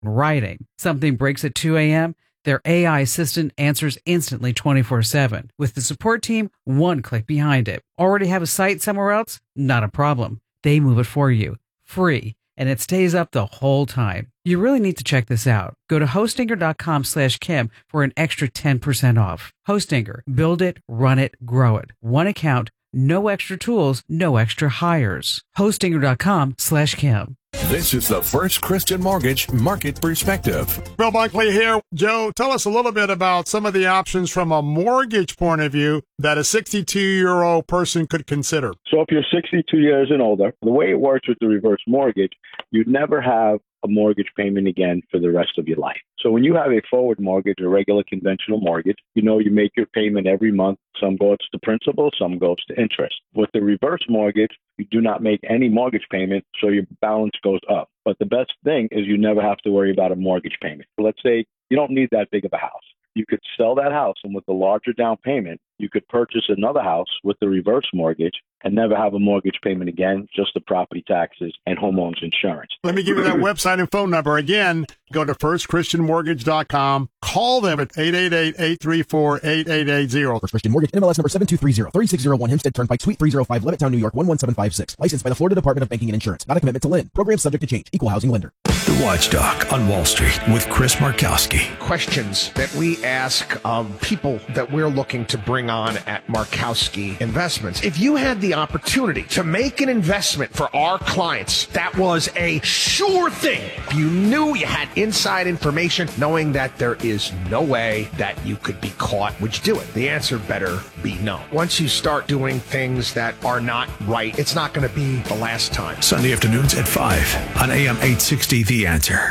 writing. Something breaks at 2 a.m., their AI assistant answers instantly 24/7. With the support team, one click behind it. Already have a site somewhere else? Not a problem. They move it for you. Free. And it stays up the whole time. You really need to check this out. Go to Hostinger.com/Kim for an extra 10% off. Hostinger. Build it, run it, grow it. One account, no extra tools, no extra hires. Hostinger.com/Kim. This is the First Christian Mortgage Market Perspective. Bill Bunkley here. Joe, tell us a little bit about some of the options from a mortgage point of view that a 62-year-old person could consider. So if you're 62 years and older, the way it works with the reverse mortgage, you'd never have a mortgage payment again for the rest of your life. So when you have a forward mortgage, a regular conventional mortgage, you know you make your payment every month. Some goes to principal, some goes to interest. With the reverse mortgage, you do not make any mortgage payment, so your balance goes up. But the best thing is you never have to worry about a mortgage payment. Let's say you don't need that big of a house. You could sell that house, and with the larger down payment, you could purchase another house with the reverse mortgage and never have a mortgage payment again, just the property taxes and homeowners insurance. Let me give you that website and phone number. Again, go to firstchristianmortgage.com. Call them at 888-834-8880. First Christian Mortgage, NMLS number 7230, 3601 Hempstead Turnpike, Suite 305, Levittown, New York, 11756. Licensed by the Florida Department of Banking and Insurance. Not a commitment to lend. Program subject to change. Equal housing lender. The Watchdog on Wall Street with Chris Markowski. Questions that we ask of people that we're looking to bring on at Markowski Investments. If you had the opportunity to make an investment for our clients, that was a sure thing. You knew you had inside information, knowing that there is no way that you could be caught. Would you do it? The answer better be no. Once you start doing things that are not right, it's not going to be the last time. Sunday afternoons at 5 on AM 860 The Answer.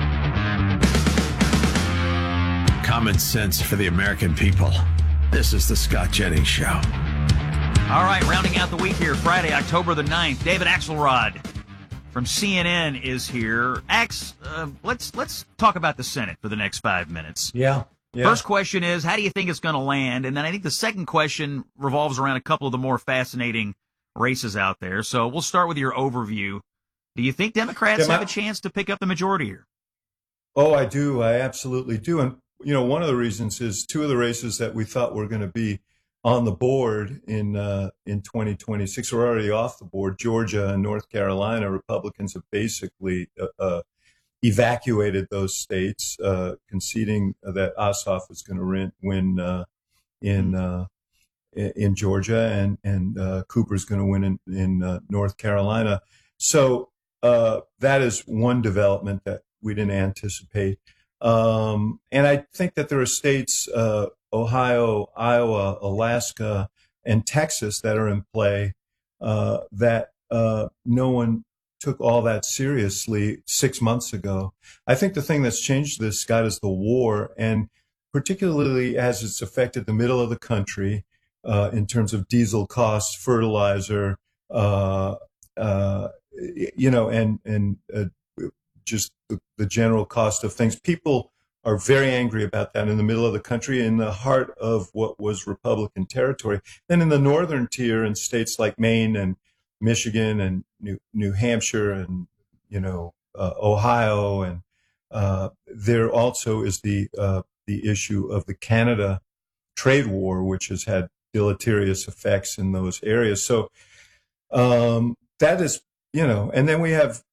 Common sense for the American people. This is the Scott Jennings Show. All right, rounding out the week here, Friday, October the 9th, David Axelrod from CNN is here. Let's talk about the Senate for the next 5 minutes. Yeah. First question is, how do you think it's going to land? And then I think the second question revolves around a couple of the more fascinating races out there. So we'll start with your overview. Do you think Democrats have a chance to pick up the majority here? Oh, I do. I absolutely do. And, you know, one of the reasons is two of the races that we thought were going to be on the board in 2026 are already off the board. Georgia and North Carolina, Republicans have basically evacuated those states, conceding that Ossoff is going to win in Georgia, and Cooper's going to win in North Carolina. So that is one development that we didn't anticipate. And I think that there are states, Ohio, Iowa, Alaska, and Texas that are in play that no one took all that seriously 6 months ago. I think the thing that's changed this, Scott, is the war, and particularly as it's affected the middle of the country in terms of diesel costs, fertilizer, just the general cost of things. People are very angry about that in the middle of the country, in the heart of what was Republican territory. Then in the northern tier, in states like Maine and Michigan and New Hampshire and Ohio, and there also is the issue of the Canada trade war, which has had deleterious effects in those areas. So that is, and then we have,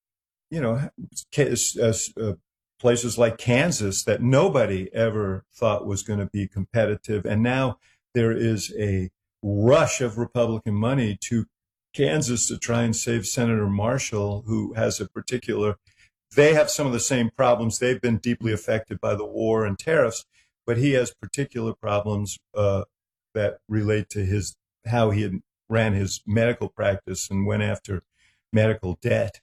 places like Kansas that nobody ever thought was going to be competitive. And now there is a rush of Republican money to Kansas to try and save Senator Marshall, who has they have some of the same problems. They've been deeply affected by the war and tariffs, but he has particular problems that relate to how he ran his medical practice and went after medical debt.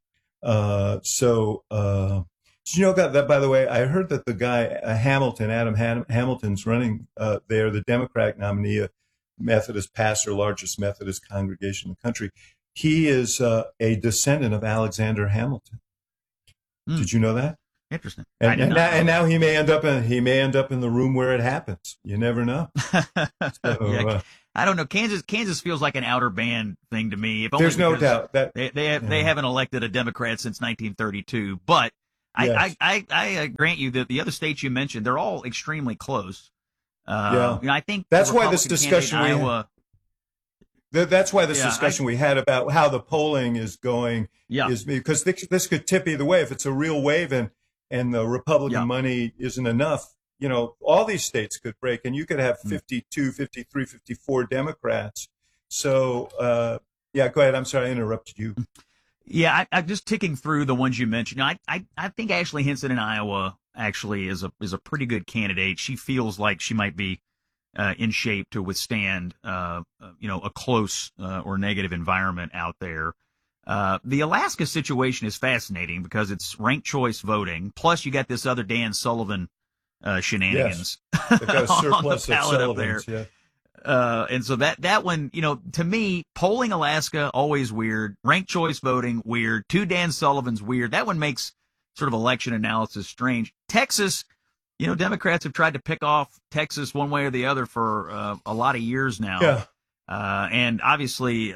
That, by the way, I heard that the guy, Adam Hamilton's running there, the Democratic nominee, a Methodist pastor, largest Methodist congregation in the country. He is a descendant of Alexander Hamilton. Did you know that? Interesting. And now he may end up in the room where it happens. You never know. So, I don't know. Kansas feels like an outer band thing to me. There's no doubt that they haven't elected a Democrat since 1932. But Yes. I grant you that the other states you mentioned, they're all extremely close. I think that's why this discussion Iowa. That's why this discussion we had about how the polling is going is because this could tip either way. If it's a real wave and the Republican money isn't enough, all these states could break, and you could have 52, 53, 54 Democrats. So, go ahead. I'm sorry I interrupted you. Yeah, I'm just ticking through the ones you mentioned. I think Ashley Hinson in Iowa actually is a pretty good candidate. She feels like she might be in shape to withstand a close or negative environment out there. The Alaska situation is fascinating because it's ranked choice voting. Plus, you got this other Dan Sullivan shenanigans. Yes. They've got a surplus on the of Sullivans. there. Yeah. And so that one, to me, polling Alaska, always weird. Ranked choice voting, weird. Two Dan Sullivans, weird. That one makes sort of election analysis strange. Texas, Democrats have tried to pick off Texas one way or the other for a lot of years now. Yeah. And obviously,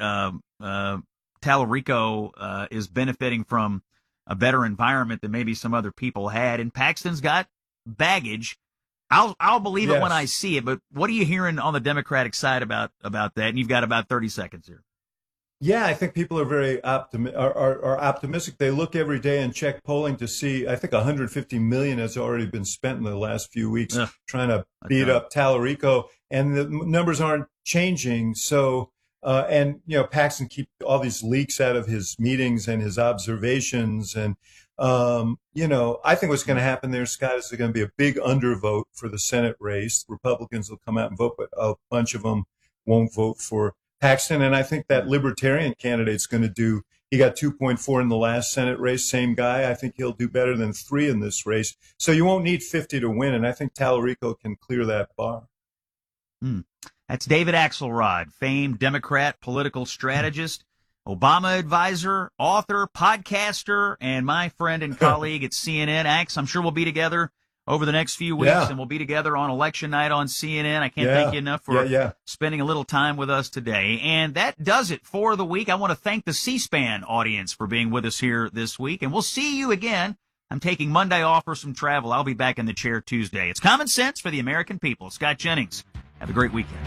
Tallarico is benefiting from a better environment than maybe some other people had. And Paxton's got baggage. I'll believe it when I see it. But what are you hearing on the Democratic side about that? And you've got about 30 seconds here. Yeah, I think people are very are optimistic. They look every day and check polling to see. I think 150 million has already been spent in the last few weeks trying to beat up Tallarico, and the numbers aren't changing. So, Paxton keeps all these leaks out of his meetings and his observations, and I think what's going to happen there, Scott, is there's going to be a big undervote for the Senate race. Republicans will come out and vote, but a bunch of them won't vote for Paxton, and I think that Libertarian candidate's going to do. He got 2.4 in the last Senate race, same guy. I think he'll do better than 3 in this race. So you won't need 50 to win, and I think Tallarico can clear that bar. That's David Axelrod, famed Democrat political strategist, Obama advisor, author, podcaster, and my friend and colleague at CNN. Ax, I'm sure we'll be together over the next few weeks, and we'll be together on election night on CNN. I can't thank you enough for spending a little time with us today. And that does it for the week. I want to thank the C-SPAN audience for being with us here this week, and we'll see you again. I'm taking Monday off for some travel. I'll be back in the chair Tuesday. It's Common Sense for the American people. Scott Jennings. Have a great weekend.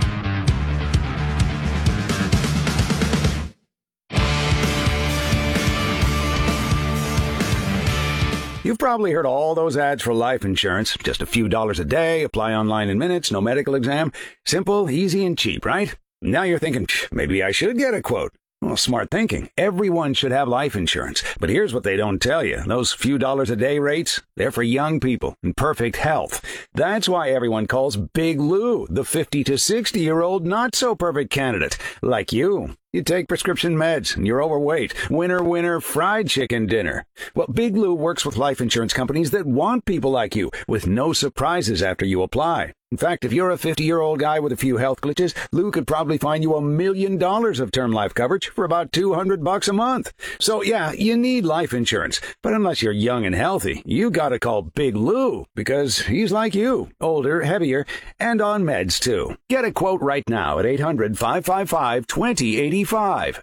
You've probably heard all those ads for life insurance. Just a few dollars a day, apply online in minutes, no medical exam. Simple, easy, and cheap, right? Now you're thinking, maybe I should get a quote. Well, smart thinking. Everyone should have life insurance. But here's what they don't tell you. Those few dollars a day rates, they're for young people in perfect health. That's why everyone calls Big Lou the 50 to 60-year-old not-so-perfect candidate, like you. You take prescription meds, and you're overweight. Winner, fried chicken dinner. Well, Big Lou works with life insurance companies that want people like you, with no surprises after you apply. In fact, if you're a 50-year-old guy with a few health glitches, Lou could probably find you $1 million of term life coverage for about $200 a month. So, yeah, you need life insurance. But unless you're young and healthy, you gotta call Big Lou, because he's like you, older, heavier, and on meds, too. Get a quote right now at 800-555-2085.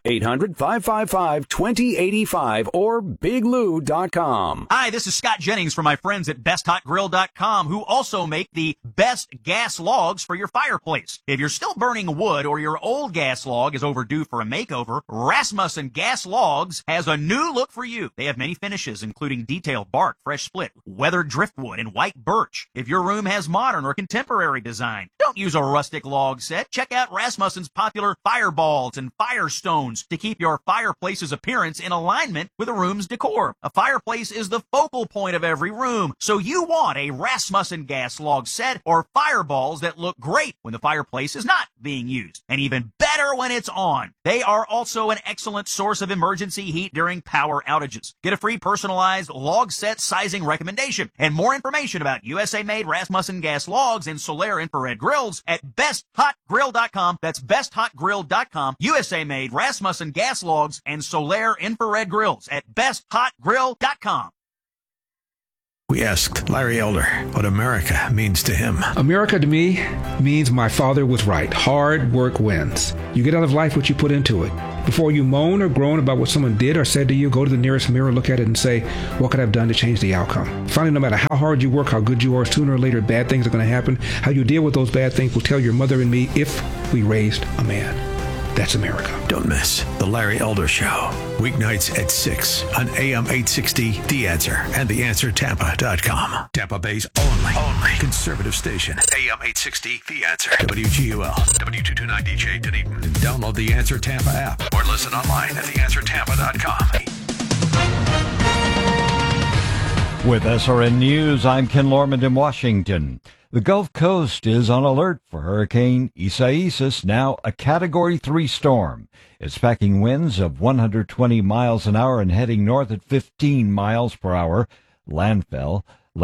800-555-2085 or biglou.com. Hi, this is Scott Jennings from my friends at BestHotGrill.com, who also make the best gas logs for your fireplace. If you're still burning wood or your old gas log is overdue for a makeover, Rasmussen Gas Logs has a new look for you. They have many finishes, including detailed bark, fresh split, weathered driftwood, and white birch. If your room has modern or contemporary design, don't use a rustic log set. Check out Rasmussen's popular fireballs and firestones to keep your fireplace's appearance in alignment with the room's decor. A fireplace is the focal point of every room, so you want a Rasmussen gas log set or fireballs that look great when the fireplace is not being used, and even better when it's on. They are also an excellent source of emergency heat during power outages. Get a free personalized log set sizing recommendation and more information about USA-made Rasmussen gas logs and Solaire infrared grills at BestHotGrill.com. That's BestHotGrill.com. USA-made Rasmussen gas logs and Solaire infrared grills at BestHotGrill.com. We asked Larry Elder what America means to him. America to me means my father was right. Hard work wins. You get out of life what you put into it. Before you moan or groan about what someone did or said to you, go to the nearest mirror, look at it, and say, what could I have done to change the outcome? Finally, no matter how hard you work, how good you are, sooner or later, bad things are going to happen. How you deal with those bad things will tell your mother and me if we raised a man. That's America. Don't miss The Larry Elder Show. Weeknights at 6 on AM 860, The Answer, and TheAnswerTampa.com. Tampa Bay's only conservative station. AM 860, The Answer. WGUL, W229DJ Dunedin. And download the Answer Tampa app or listen online at TheAnswerTampa.com. With SRN News, I'm Ken Lorman in Washington. The Gulf Coast is on alert for Hurricane Isaias, now a Category 3 storm. It's packing winds of 120 miles an hour and heading north at 15 miles per hour. Landfall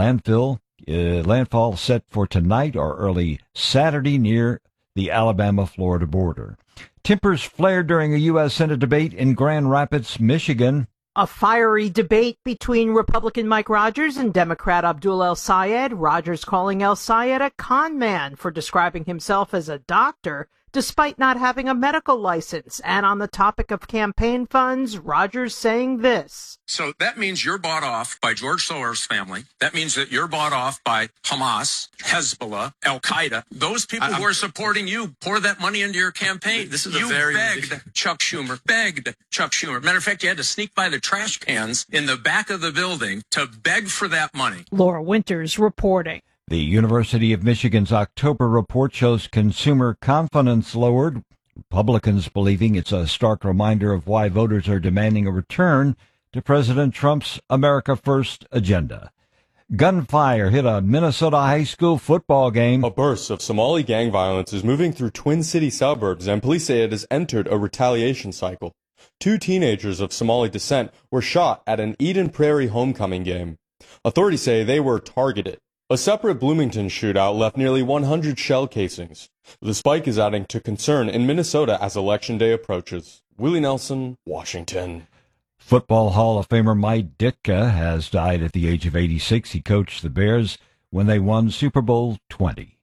set for tonight or early Saturday near the Alabama-Florida border. Tempers flared during a U.S. Senate debate in Grand Rapids, Michigan. A fiery debate between Republican Mike Rogers and Democrat Abdul El-Sayed. Rogers calling El-Sayed a con man for describing himself as a doctor despite not having a medical license. And on the topic of campaign funds, Rogers saying this. So that means you're bought off by George Soros' family. That means that you're bought off by Hamas, Hezbollah, Al-Qaeda. Those people who are supporting you pour that money into your campaign. This is begged Chuck Schumer. Matter of fact, you had to sneak by the trash cans in the back of the building to beg for that money. Laura Winters reporting. The University of Michigan's October report shows consumer confidence lowered, Republicans believing it's a stark reminder of why voters are demanding a return to President Trump's America First agenda. Gunfire hit a Minnesota high school football game. A burst of Somali gang violence is moving through Twin City suburbs, and police say it has entered a retaliation cycle. 2 teenagers of Somali descent were shot at an Eden Prairie homecoming game. Authorities say they were targeted. A separate Bloomington shootout left nearly 100 shell casings. The spike is adding to concern in Minnesota as Election Day approaches. Willie Nelson, Washington. Football Hall of Famer Mike Ditka has died at the age of 86. He coached the Bears when they won Super Bowl 20.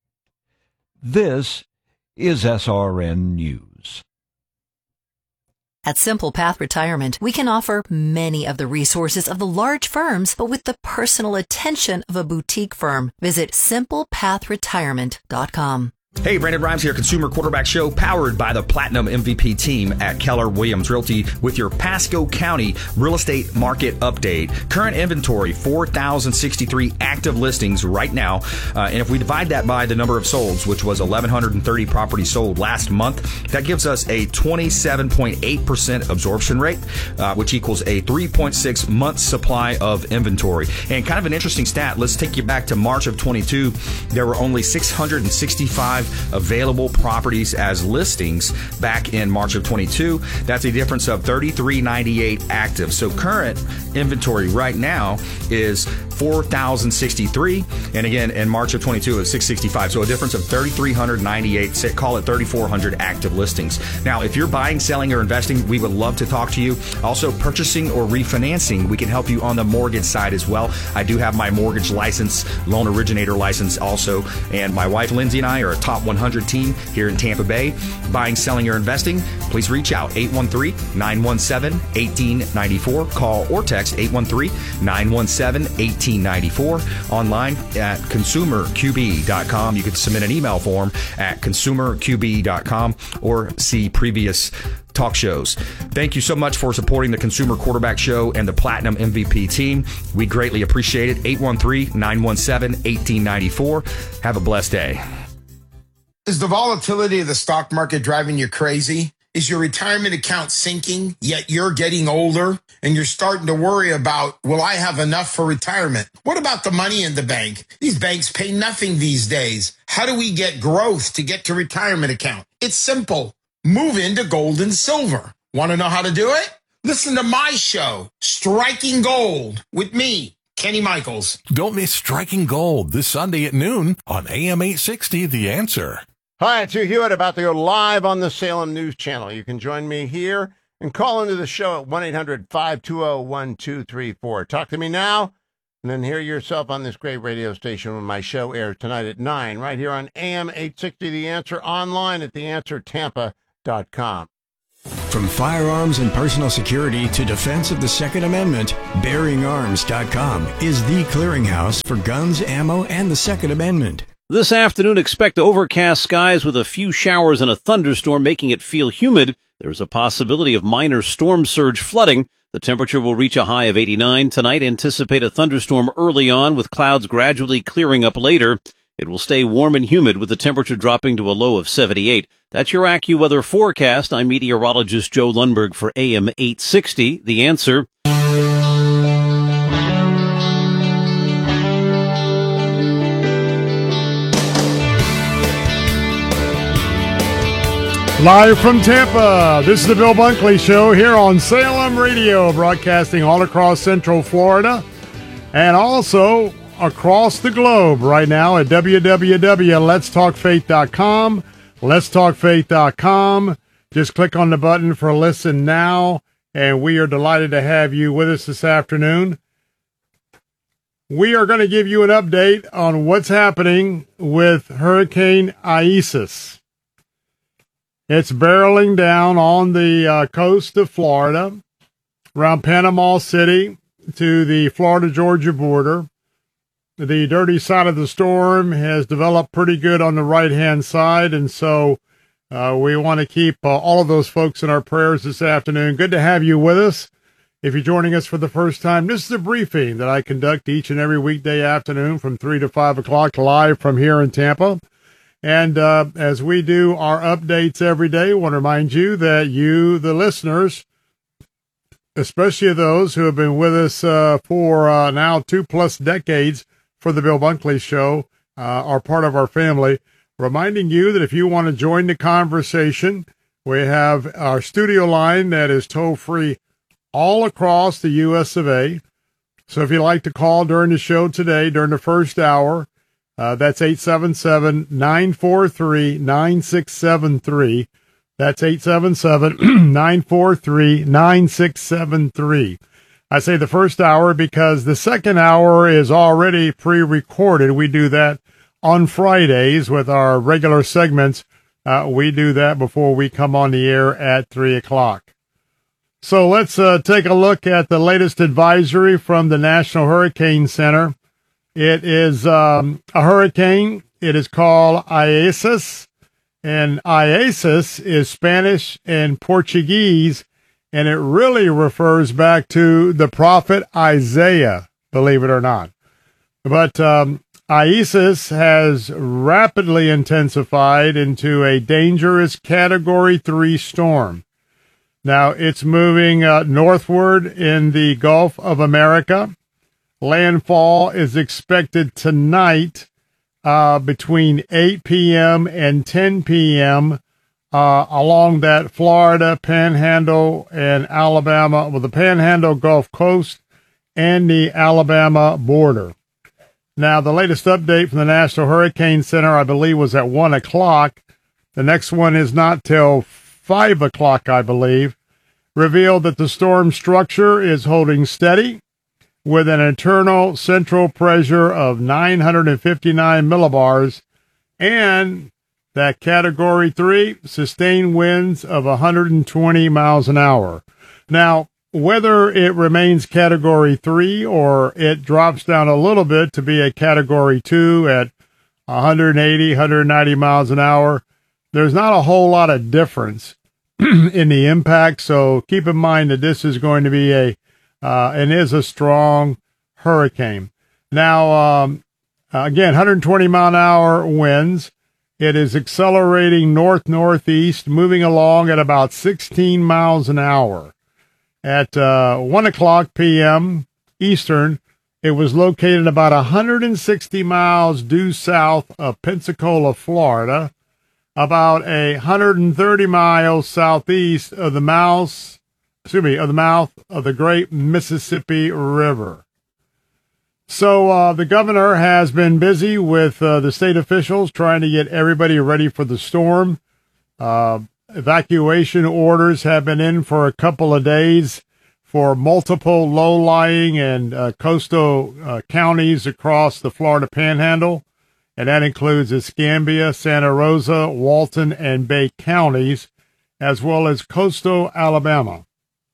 This is SRN News. At Simple Path Retirement, we can offer many of the resources of the large firms, but with the personal attention of a boutique firm. Visit simplepathretirement.com. Hey, Brandon Rhymes here, Consumer Quarterback Show, powered by the Platinum MVP team at Keller Williams Realty with your Pasco County real estate market update. Current inventory, 4,063 active listings right now. And if we divide that by the number of solds, which was 1,130 properties sold last month, that gives us a 27.8% absorption rate, which equals a 3.6 month supply of inventory. And kind of an interesting stat, let's take you back to March of 22. There were only 665 available properties as listings back in March of 22. That's a difference of 3,398 active. So current inventory right now is 4,063. And again, in March of 22, it was 665. So a difference of 3,398, call it 3,400 active listings. Now, if you're buying, selling, or investing, we would love to talk to you. Also, purchasing or refinancing, we can help you on the mortgage side as well. I do have my mortgage license, loan originator license also. And my wife, Lindsay, and I are a top 100 team here in Tampa Bay. Buying, selling, or investing, please reach out, 813-917-1894. Call or text 813-917-1894. Online at consumerqb.com. You can submit an email form at consumerqb.com or see previous talk shows. Thank you so much for supporting the Consumer Quarterback Show and the Platinum MVP team. We greatly appreciate it. 813-917-1894. Have a blessed day. Is the volatility of the stock market driving you crazy? Is your retirement account sinking, yet you're getting older and you're starting to worry about, will I have enough for retirement? What about the money in the bank? These banks pay nothing these days. How do we get growth to get to retirement account? It's simple. Move into gold and silver. Want to know how to do it? Listen to my show, Striking Gold, with me, Kenny Michaels. Don't miss Striking Gold this Sunday at noon on AM 860, The Answer. Hi, it's Hugh Hewitt, about to go live on the Salem News Channel. You can join me here and call into the show at 1-800-520-1234. Talk to me now, and then hear yourself on this great radio station when my show airs tonight at 9, right here on AM 860 The Answer, online at theanswertampa.com. From firearms and personal security to defense of the Second Amendment, BearingArms.com is the clearinghouse for guns, ammo, and the Second Amendment. This afternoon, expect overcast skies with a few showers and a thunderstorm, making it feel humid. There's a possibility of minor storm surge flooding. The temperature will reach a high of 89 tonight. Anticipate a thunderstorm early on, with clouds gradually clearing up later. It will stay warm and humid, with the temperature dropping to a low of 78. That's your AccuWeather forecast. I'm meteorologist Joe Lundberg for AM 860. The Answer. Live from Tampa, this is the Bill Bunkley Show here on Salem Radio, broadcasting all across Central Florida and also across the globe right now at www.letstalkfaith.com. letstalkfaith.com. Just click on the button for Listen Now, and we are delighted to have you with us this afternoon. We are going to give you an update on what's happening with Hurricane Isis. It's barreling down on the coast of Florida, around Panama City to the Florida-Georgia border. The dirty side of the storm has developed pretty good on the right-hand side, and so we want to keep all of those folks in our prayers this afternoon. Good to have you with us. If you're joining us for the first time, this is a briefing that I conduct each and every weekday afternoon from 3 to 5 o'clock live from here in Tampa. And as we do our updates every day, I want to remind you that you, the listeners, especially those who have been with us for now 2+ decades for the Bill Bunkley Show, are part of our family. Reminding you that if you want to join the conversation, we have our studio line that is toll-free all across the U.S. of A. So if you'd like to call during the show today, during the first hour, that's 877-943-9673. That's 877-943-9673. I say the first hour because the second hour is already pre-recorded. We do that on Fridays with our regular segments. We do that before we come on the air at 3 o'clock. So let's take a look at the latest advisory from the National Hurricane Center. It is a hurricane. It is called Isis, and Isis is Spanish and Portuguese, and it really refers back to the prophet Isaiah, believe it or not. But Isis has rapidly intensified into a dangerous Category 3 storm. Now, it's moving northward in the Gulf of America. Landfall is expected tonight between 8 p.m. and 10 p.m. Along that Florida Panhandle and Alabama, well, the Panhandle Gulf Coast and the Alabama border. Now, the latest update from the National Hurricane Center, I believe, was at 1 o'clock. The next one is not till 5 o'clock, I believe. Revealed that the storm structure is holding steady, with an internal central pressure of 959 millibars and that Category 3 sustained winds of 120 miles an hour. Now, whether it remains Category 3 or it drops down a little bit to be a Category 2 at 180, 190 miles an hour, there's not a whole lot of difference in the impact. So keep in mind that this is going to be and is a strong hurricane. Now, again, 120 mile an hour winds. It is accelerating north-northeast, moving along at about 16 miles an hour. At 1 o'clock p.m. Eastern, it was located about 160 miles due south of Pensacola, Florida, about 130 miles southeast of the mouth of the great Mississippi River. So the governor has been busy with the state officials trying to get everybody ready for the storm. Evacuation orders have been in for a couple of days for multiple low-lying and coastal counties across the Florida Panhandle, and that includes Escambia, Santa Rosa, Walton, and Bay counties. as well as coastal Alabama.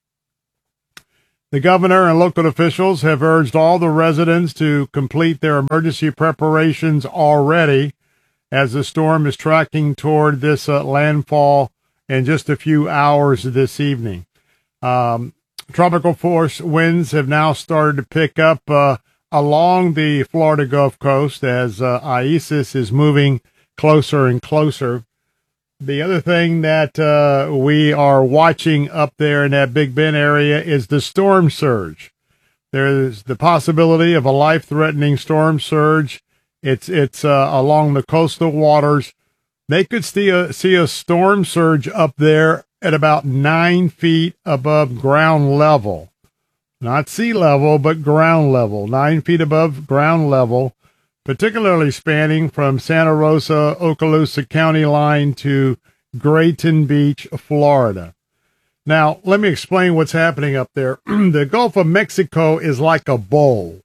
The governor and local officials have urged all the residents to complete their emergency preparations already as the storm is tracking toward this landfall in just a few hours this evening. Tropical force winds have now started to pick up along the Florida Gulf Coast as Isis is moving closer and closer. The other thing that we are watching up there in that Big Bend area is the storm surge. There's the possibility of a life-threatening storm surge. It's along the coastal waters. They could see a storm surge up there at about 9 feet above ground level. Not sea level, but ground level. 9 feet above ground level, particularly spanning from Santa Rosa, Okaloosa County line to Grayton Beach, Florida. Now, let me explain what's happening up there. The Gulf of Mexico is like a bowl.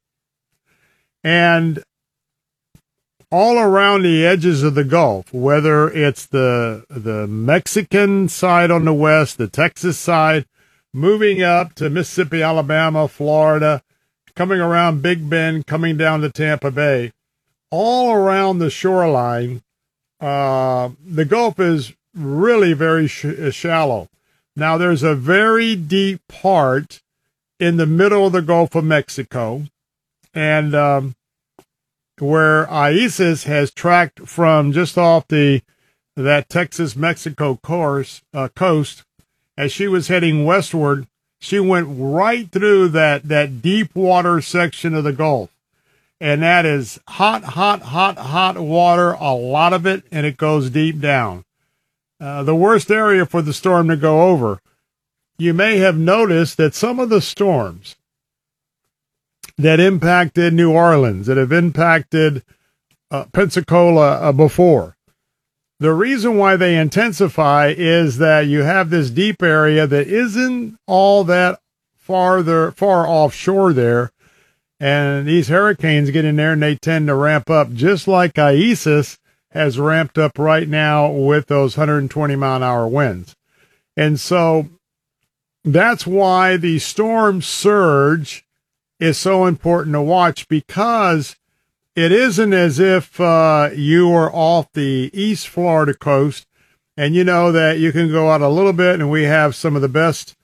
And all around the edges of the Gulf, whether it's the Mexican side on the west, the Texas side, moving up to Mississippi, Alabama, Florida, coming around Big Bend, coming down to Tampa Bay, all around the shoreline, the Gulf is really very shallow. Now, there's a very deep part in the middle of the Gulf of Mexico, and where Isis has tracked from just off that Texas-Mexico coast, as she was heading westward, she went right through that deep water section of the Gulf. And that is hot water, a lot of it, and it goes deep down. The worst area for the storm to go over. You may have noticed that some of the storms that impacted New Orleans, that have impacted Pensacola before, the reason why they intensify is that you have this deep area that isn't all that far offshore there. And these hurricanes get in there and they tend to ramp up, just like Isis has ramped up right now with those 120-mile-an-hour winds. And so that's why the storm surge is so important to watch, because it isn't as if you are off the East Florida coast and you know that you can go out a little bit and we have some of the best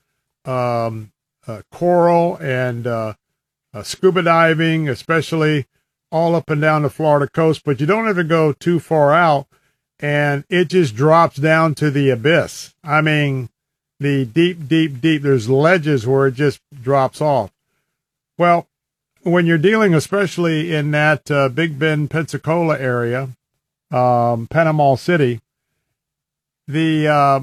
coral and scuba diving, especially all up and down the Florida coast, but you don't have to go too far out and it just drops down to the abyss. I mean, the deep, there's ledges where it just drops off. Well, when you're dealing, especially in that Big Bend, Pensacola area, Panama City, the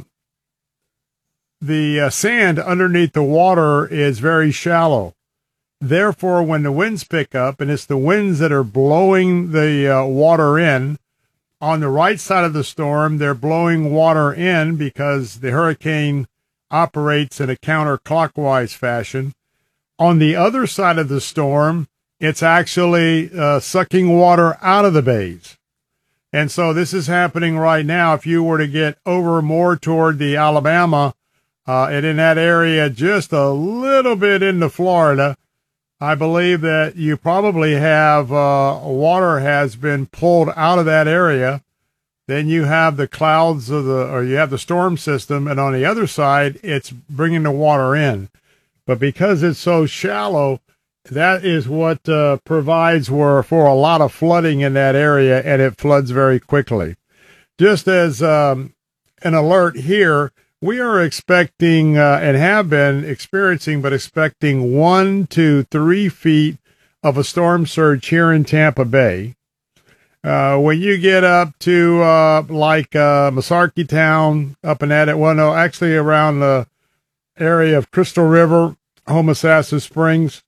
sand underneath the water is very shallow. Therefore, when the winds pick up, and it's the winds that are blowing the water in, on the right side of the storm, they're blowing water in because the hurricane operates in a counterclockwise fashion. On the other side of the storm, it's actually sucking water out of the bays. And so this is happening right now. If you were to get over more toward the Alabama and in that area just a little bit into Florida, I believe that you probably have water has been pulled out of that area. Then you have the clouds or you have the storm system, and on the other side, it's bringing the water in. But because it's so shallow, that is what provides for a lot of flooding in that area, and it floods very quickly. Just as an alert here, we are expecting and have been experiencing, but expecting 1 to 3 feet of a storm surge here in Tampa Bay. When you get up to like Masarkey Town, up in that, actually around the area of Crystal River, Homosassa Springs,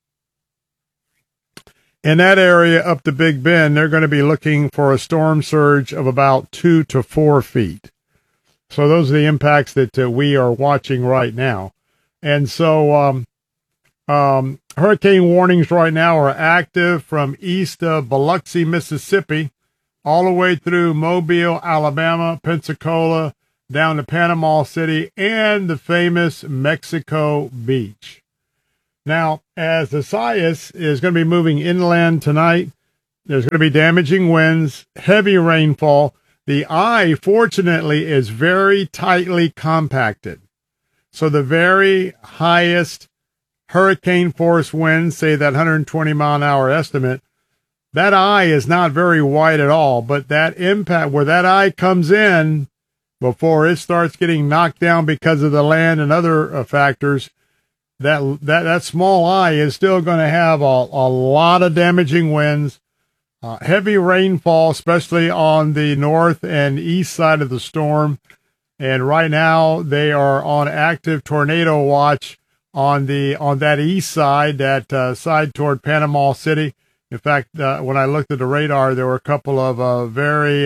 in that area up to Big Bend, they're going to be looking for a storm surge of about 2 to 4 feet. So those are the impacts that we are watching right now. And so hurricane warnings right now are active from east of Biloxi, Mississippi, all the way through Mobile, Alabama, Pensacola, down to Panama City and the famous Mexico Beach. Now, as Isaias is going to be moving inland tonight, there's going to be damaging winds, heavy rainfall. The eye, fortunately, is very tightly compacted. So the very highest hurricane force winds, say that 120 mile an hour estimate, that eye is not very wide at all, but that impact where that eye comes in before it starts getting knocked down because of the land and other factors, that small eye is still going to have a lot of damaging winds, heavy rainfall, especially on the north and east side of the storm. And right now they are on active tornado watch on that east side, that side toward Panama City. In fact, when I looked at the radar, there were a couple of very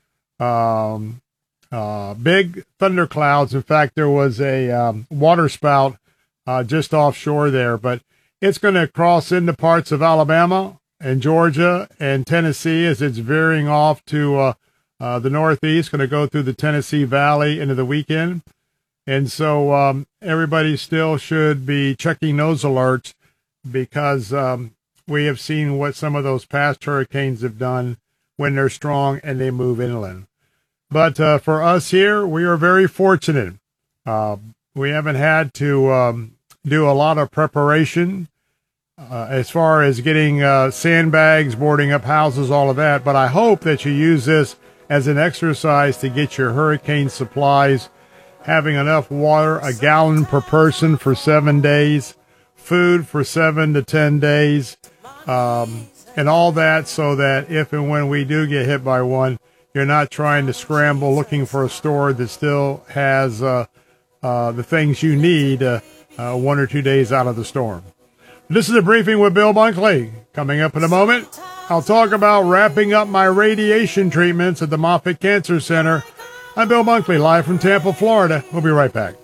big thunderclouds. In fact, there was a water spout just offshore there. But it's going to cross into parts of Alabama and Georgia and Tennessee as it's veering off to the northeast, going to go through the Tennessee Valley into the weekend. And so everybody still should be checking those alerts because we have seen what some of those past hurricanes have done when they're strong and they move inland. But for us here, we are very fortunate. We haven't had to do a lot of preparation as far as getting sandbags, boarding up houses, all of that. But I hope that you use this as an exercise to get your hurricane supplies, having enough water, a gallon per person for 7 days, food for 7 to 10 days, and all that, so that if and when we do get hit by one, you're not trying to scramble looking for a store that still has the things you need 1 or 2 days out of the storm. This is a briefing with Bill Bunkley. Coming up in a moment, I'll talk about wrapping up my radiation treatments at the Moffitt Cancer Center. I'm Bill Bunkley, live from Tampa, Florida. We'll be right back.